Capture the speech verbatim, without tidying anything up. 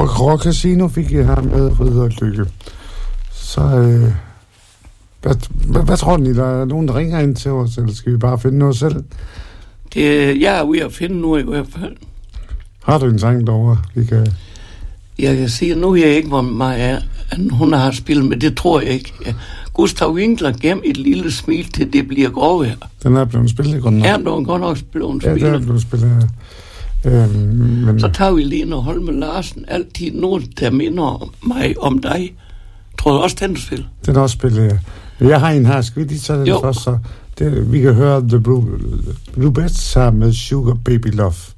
Rock, Rock Casino fik jeg her med Ridder Lykke. Så, øh, hvad, hvad, hvad tror ni, der er nogen, der ringer ind til os, eller skal vi bare finde noget selv? Det, jeg er ude at finde nu i hvert fald. Har du en sang derovre? Vi kan... Jeg kan sige, nu jeg ikke, hvor Maja, hun har spillet, men det tror jeg ikke. Ja. Gustav Winkler gem et lille smil til det bliver grove her. Den er blevet spillet godt nok. Ja, den er godt nok blevet spillet. Ja, den er blevet spillet. Øhm, men... Så tager vi Lene Holme Larsen, altid nogen, der minder mig om dig. Tror du også, den spil? Den er også spillet, ja. Jeg har en her, skal vi lige tage den jo. Først, så det, vi kan høre The Blue, Blue Bets her med Sugar Baby Love.